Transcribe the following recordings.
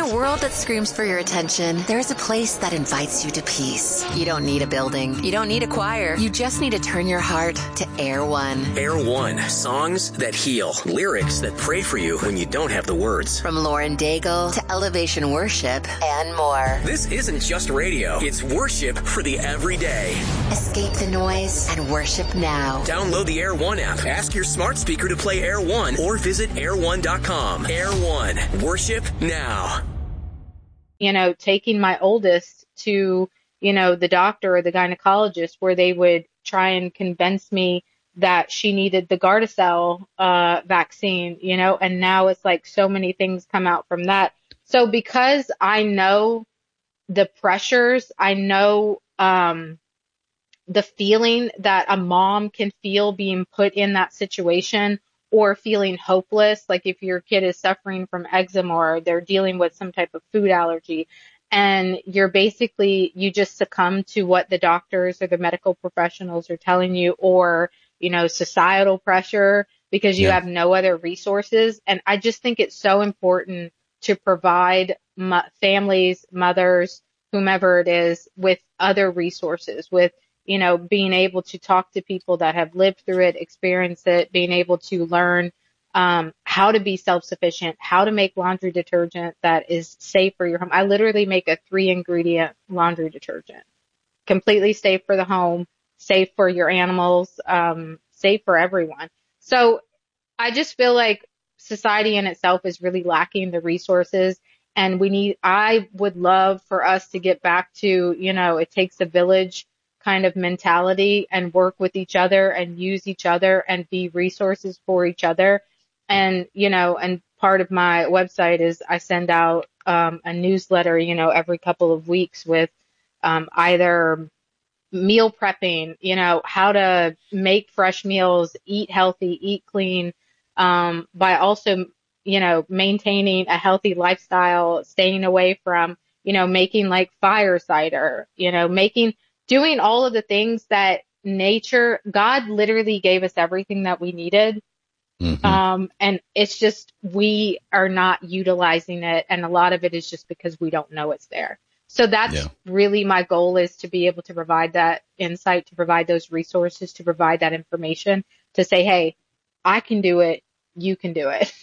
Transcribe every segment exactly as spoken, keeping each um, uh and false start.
a world that screams for your attention, there's a place that invites you to peace. You don't need a building. You don't need a choir. You just need to turn your heart to Air One. Air One. Songs that heal. Lyrics that pray for you when you don't have the words. From Lauren Daigle to Elevation Worship and more. This isn't just radio. It's worship for the everyday. Escape the noise and worship now. Download the Air One app. Ask your smart speaker to play Air One or visit air one dot com. Air One. Worship now. You know, taking my oldest to, you know, the doctor or the gynecologist where they would try and convince me that she needed the Gardasil uh, vaccine, you know, and now it's like so many things come out from that. So because I know the pressures, I know um, the feeling that a mom can feel being put in that situation or feeling hopeless, like if your kid is suffering from eczema or they're dealing with some type of food allergy, and you're basically, you just succumb to what the doctors or the medical professionals are telling you, or, you know, societal pressure because you yeah. have no other resources. And I just think it's so important to provide mo- families, mothers, whomever it is, with other resources, with, you know, being able to talk to people that have lived through it, experienced it, being able to learn um, how to be self-sufficient, how to make laundry detergent that is safe for your home. I literally make a three ingredient laundry detergent, completely safe for the home, safe for your animals, um, safe for everyone. So I just feel like society in itself is really lacking the resources, and we need, I would love for us to get back to, you know, it takes a village kind of mentality and work with each other and use each other and be resources for each other. And, you know, and part of my website is I send out um, a newsletter, you know, every couple of weeks with um, either meal prepping, you know, how to make fresh meals, eat healthy, eat clean, um, by also, you know, maintaining a healthy lifestyle, staying away from, you know, making like fire cider, you know, making, doing all of the things that nature, God literally gave us everything that we needed. Mm-hmm. Um, and it's just, we are not utilizing it. And a lot of it is just because we don't know it's there. So that's yeah. really my goal, is to be able to provide that insight, to provide those resources, to provide that information, to say, hey, I can do it. You can do it.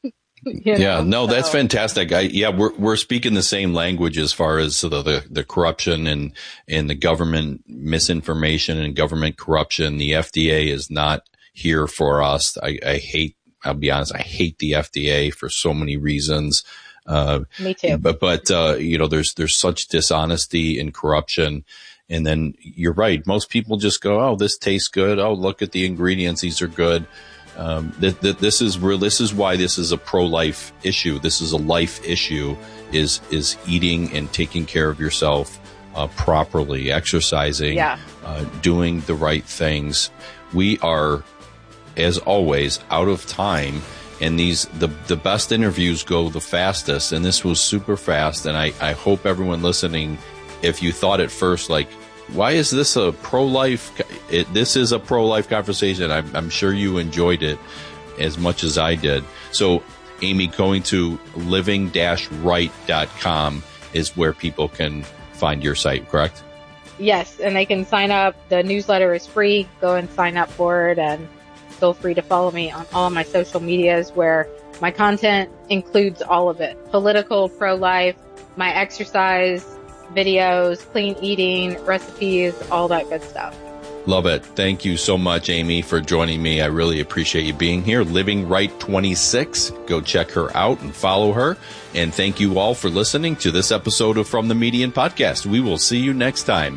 You yeah, know? no, so. That's fantastic. I, yeah, we're we're speaking the same language as far as the, the the corruption and and the government misinformation and government corruption. The F D A is not here for us. I, I hate. I'll be honest. I hate the F D A for so many reasons. Uh, Me too. But but uh, you know, there's there's such dishonesty and corruption. And then you're right. Most people just go, oh, this tastes good. Oh, look at the ingredients. These are good. Um, that, that this is real. This is why this is a pro-life issue. This is a life issue, is, is eating and taking care of yourself, uh, properly, exercising, yeah. uh, doing the right things. We are, as always, out of time, and these, the, the best interviews go the fastest, and this was super fast. And I, I hope everyone listening, if you thought at first, like, why is this a pro-life? It, this is a pro-life conversation. I'm, I'm sure you enjoyed it as much as I did. So, Amy, going to living dash right dot com is where people can find your site, correct? Yes, and they can sign up. The newsletter is free. Go and sign up for it, and feel free to follow me on all my social medias, where my content includes all of it. Political, pro-life, my exercise videos, clean eating, recipes, all that good stuff. Love it. Thank you so much, Amy, for joining me. I really appreciate you being here. Living Right twenty-six. Go check her out and follow her. And thank you all for listening to this episode of From the Median Podcast. We will see you next time.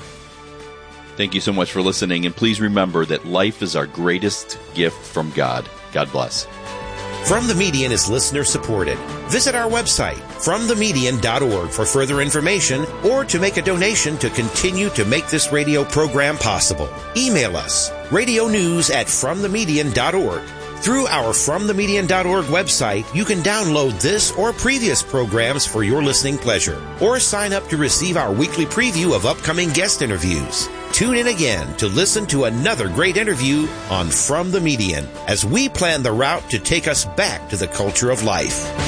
Thank you so much for listening. And please remember that life is our greatest gift from God. God bless. From the Median is listener supported. Visit our website, from the median dot org, for further information or to make a donation to continue to make this radio program possible. Email us, radio news at from the median dot org. Through our from the median dot org website, you can download this or previous programs for your listening pleasure, or sign up to receive our weekly preview of upcoming guest interviews. Tune in again to listen to another great interview on From the Median as we plan the route to take us back to the culture of life.